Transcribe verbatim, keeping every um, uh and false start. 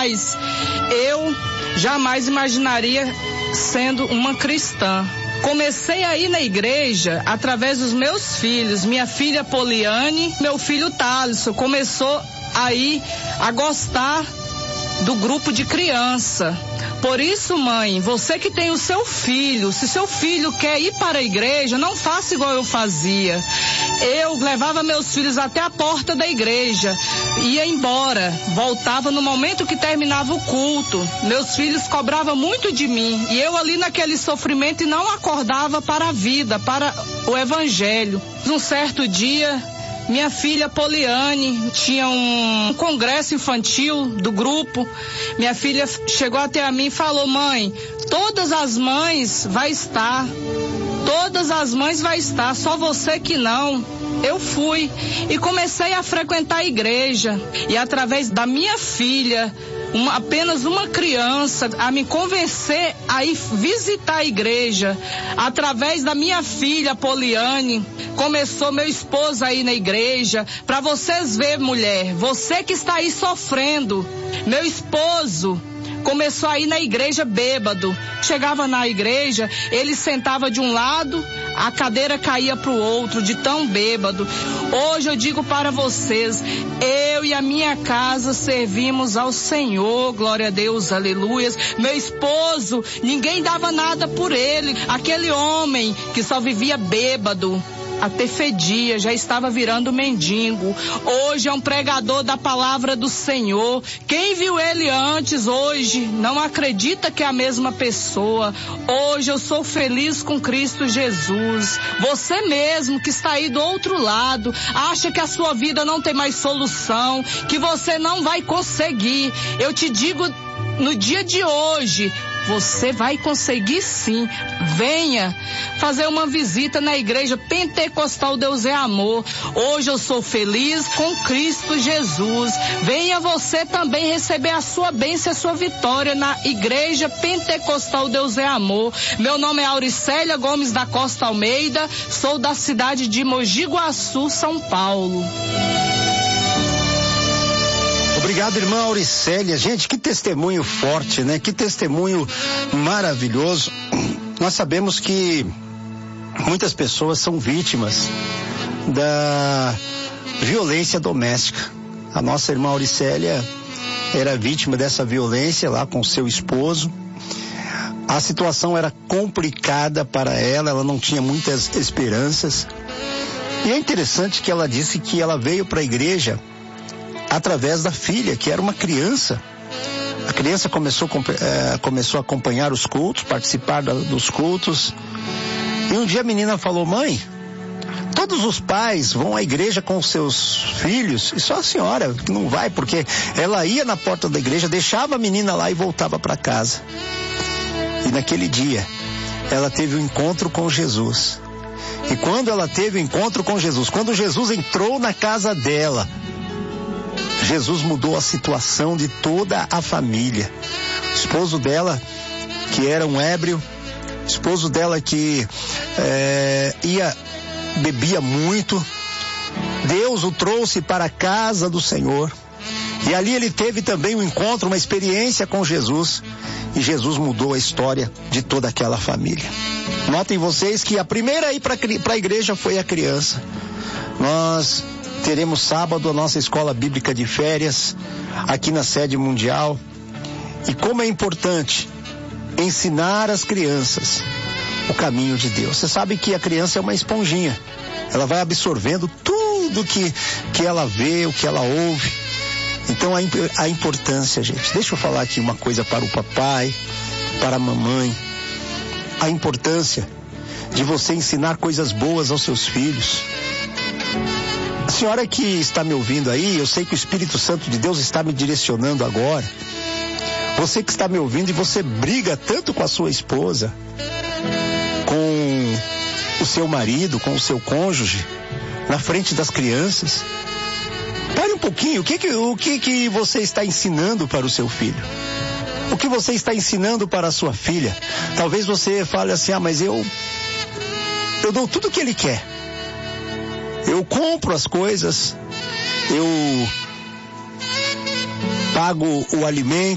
Mas eu jamais imaginaria sendo uma cristã. Comecei a ir na igreja através dos meus filhos. Minha filha Poliane, meu filho Thaleson começou a ir a gostar do grupo de criança. Por isso, mãe, você que tem o seu filho, se seu filho quer ir para a igreja, não faça igual eu fazia. Eu levava meus filhos até a porta da igreja, ia embora, voltava no momento que terminava o culto. Meus filhos cobravam muito de mim e eu ali naquele sofrimento e não acordava para a vida, para o evangelho. Um certo dia, minha filha Poliane tinha um congresso infantil do grupo. Minha filha chegou até a mim e falou: mãe, todas as mães vai estar, todas as mães vai estar, só você que não. Eu fui e comecei a frequentar a igreja e através da minha filha, uma, apenas uma criança, a me convencer a ir visitar a igreja. Através da minha filha Poliane, começou meu esposo a ir na igreja. Para vocês verem, mulher, você que está aí sofrendo, meu esposo começou a ir na igreja bêbado. Chegava na igreja, ele sentava de um lado, a cadeira caía para o outro, de tão bêbado. Hoje eu digo para vocês, eu e a minha casa servimos ao Senhor, glória a Deus, aleluias. Meu esposo, ninguém dava nada por ele. Aquele homem que só vivia bêbado, até fedia, já estava virando mendigo. Hoje é um pregador da palavra do Senhor. Quem viu ele antes, hoje, não acredita que é a mesma pessoa. Hoje eu sou feliz com Cristo Jesus. Você mesmo que está aí do outro lado, acha que a sua vida não tem mais solução, que você não vai conseguir. Eu te digo, no dia de hoje, você vai conseguir sim. Venha fazer uma visita na igreja Pentecostal Deus é Amor. Hoje eu sou feliz com Cristo Jesus. Venha você também receber a sua bênção, a sua vitória na igreja Pentecostal Deus é Amor. Meu nome é Auricélia Gomes da Costa Almeida, sou da cidade de Mogi Guaçu, São Paulo. Obrigado, irmã Auricélia. Gente, que testemunho forte, né? Que testemunho maravilhoso. Nós sabemos que muitas pessoas são vítimas da violência doméstica. A nossa irmã Auricélia era vítima dessa violência lá com seu esposo. A situação era complicada para ela, ela não tinha muitas esperanças. E é interessante que ela disse que ela veio para a igreja através da filha, que era uma criança. A criança começou, é, começou a acompanhar os cultos, participar da, dos cultos. E um dia a menina falou: mãe, todos os pais vão à igreja com os seus filhos e só a senhora que não vai, porque ela ia na porta da igreja, deixava a menina lá e voltava para casa. E naquele dia ela teve um encontro com Jesus. E quando ela teve o um encontro com Jesus, quando Jesus entrou na casa dela, Jesus mudou a situação de toda a família. O esposo dela, que era um ébrio, o esposo dela que é, ia, bebia muito, Deus o trouxe para a casa do Senhor. E ali ele teve também um encontro, uma experiência com Jesus. E Jesus mudou a história de toda aquela família. Notem vocês que a primeira a ir para a igreja foi a criança. Nós teremos sábado a nossa escola bíblica de férias aqui na sede mundial. E como é importante ensinar as crianças o caminho de Deus. Você sabe que a criança é uma esponjinha. Ela vai absorvendo tudo que, que ela vê, o que ela ouve. Então a, a importância, gente. Deixa eu falar aqui uma coisa para o papai, para a mamãe. A importância de você ensinar coisas boas aos seus filhos. A senhora que está me ouvindo aí, eu sei que o Espírito Santo de Deus está me direcionando agora. Você que está me ouvindo e você briga tanto com a sua esposa, com o seu marido, com o seu cônjuge, na frente das crianças. Pare um pouquinho, o que que, o que que você está ensinando para o seu filho? O que você está ensinando para a sua filha? Talvez você fale assim: ah, mas eu, eu dou tudo o que ele quer. Eu compro as coisas, eu pago o alimento.